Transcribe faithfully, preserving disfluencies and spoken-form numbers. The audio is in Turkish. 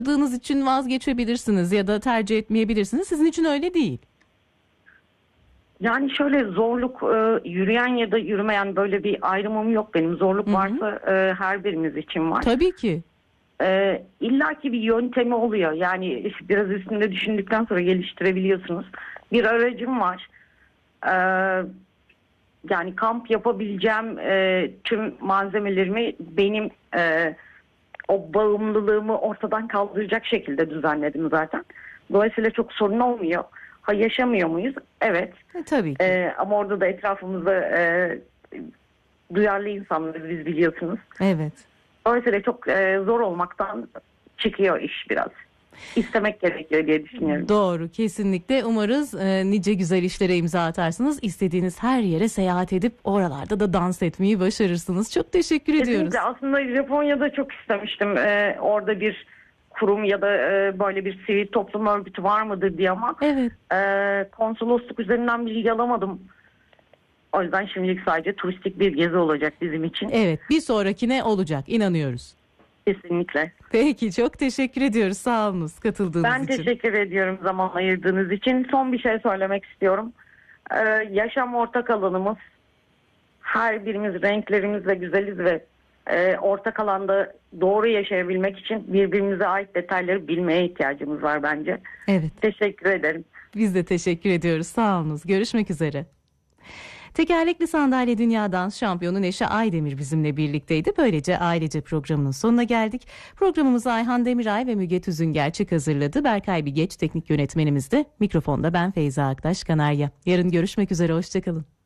yaşadığınız için vazgeçebilirsiniz ya da tercih etmeyebilirsiniz. Sizin için öyle değil. Yani şöyle zorluk e, yürüyen ya da yürümeyen böyle bir ayrımım yok benim. Zorluk Hı hı. varsa e, her birimiz için var. Tabii ki. E, İlla ki bir yöntemi oluyor. Yani biraz üstünde düşündükten sonra geliştirebiliyorsunuz. Bir aracım var. E, yani kamp yapabileceğim e, tüm malzemelerimi benim e, o bağımlılığımı ortadan kaldıracak şekilde düzenledim zaten. Dolayısıyla çok sorun olmuyor. Ha, yaşamıyor muyuz? Evet. E, tabii ki. Ee, ama orada da etrafımızda e, duyarlı insanlarız biz, biliyorsunuz. Evet. Dolayısıyla çok e, zor olmaktan çıkıyor iş biraz. İstemek gerekiyor diye düşünüyorum. Doğru, kesinlikle. Umarız e, nice güzel işlere imza atarsınız. İstediğiniz her yere seyahat edip oralarda da dans etmeyi başarırsınız. Çok teşekkür ediyoruz. Kesinlikle. Aslında Japonya'da çok istemiştim. Ee, orada bir kurum ya da e, böyle bir sivil toplum örgütü var mıdır diye, ama Evet. e, konsolosluk üzerinden bilgi alamadım. O yüzden şimdilik sadece turistik bir gezi olacak bizim için. Evet, bir sonrakine olacak, inanıyoruz. Kesinlikle. Peki, çok teşekkür ediyoruz. Sağ olunuz katıldığınız Ben için. teşekkür ediyorum zaman ayırdığınız için. Son bir şey söylemek istiyorum. Ee, yaşam ortak alanımız. Her birimiz renklerimizle güzeliz ve e, ortak alanda doğru yaşayabilmek için birbirimize ait detayları bilmeye ihtiyacımız var bence. Evet. Teşekkür ederim. Biz de teşekkür ediyoruz. Sağ olunuz. Görüşmek üzere. Tekerlekli sandalye dünya dans şampiyonu Neşe Aydemir bizimle birlikteydi. Böylece ailece programının sonuna geldik. Programımızı Ayhan Demiray ve Müge Tüzün Gerçek hazırladı. Berkay Bigeç teknik yönetmenimizdi. Mikrofonda ben Feyza Aktaş Kanarya. Yarın görüşmek üzere. Hoşçakalın.